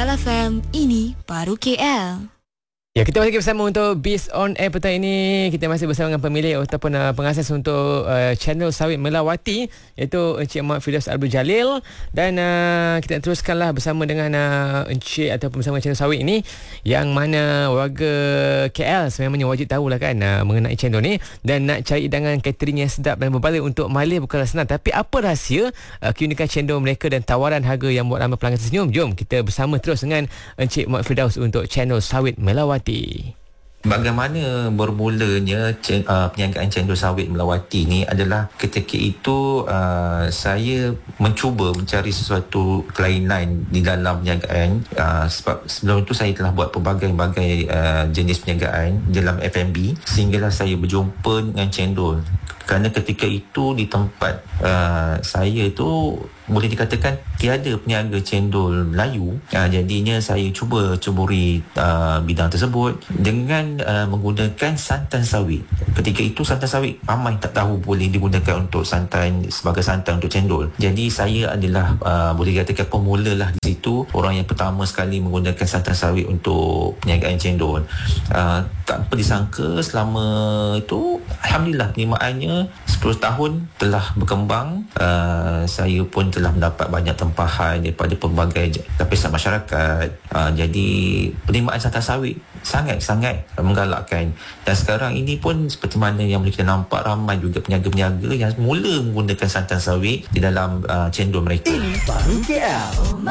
Bulletin FM, ini baru KL. Ya, kita masih bersama untuk Biz on Air petang ini. Kita masih bersama dengan pemilik ataupun pengasas untuk channel Sawit Melawati, iaitu Encik Muhammad Firdaus Abdul Jalil. Dan kita teruskanlah bersama dengan Encik ataupun bersama channel Sawit ini, yang mana warga KL sebenarnya wajib tahulah kan mengenai channel ni. Dan nak cari hidangan catering yang sedap dan berbalik untuk malih bukanlah senang. Tapi apa rahsia keunikan cendol mereka dan tawaran harga yang buat ramai pelanggan tersenyum? Jom kita bersama terus dengan Encik Muhammad Firdaus untuk channel Sawit Melawati. Bagaimana bermulanya perniagaan cendol sawit Melawati ni adalah ketika itu saya mencuba mencari sesuatu kelainan di dalam perniagaan, sebab sebelum itu saya telah buat pelbagai-bagai jenis perniagaan dalam F&B, sehinggalah saya berjumpa dengan cendol. Kerana ketika itu di tempat saya itu boleh dikatakan tiada peniaga cendol Melayu. Jadinya saya cuba ceburi bidang tersebut dengan menggunakan santan sawit. Ketika itu santan sawit ramai tak tahu boleh digunakan untuk santan, sebagai santan untuk cendol. Jadi saya adalah boleh dikatakan pemula lah di situ, orang yang pertama sekali menggunakan santan sawit untuk perniagaan cendol. Tanpa disangka selama itu alhamdulillah penerimaannya 10 tahun telah berkembang. Saya pun telah mendapat banyak tempahan daripada pelbagai lapisan masyarakat. Jadi penerimaan santan sawit sangat-sangat menggalakkan. Dan sekarang ini pun seperti mana yang boleh kita nampak, ramai juga peniaga-peniaga yang mula menggunakan santan sawit di dalam cendol mereka. Ini baru KL.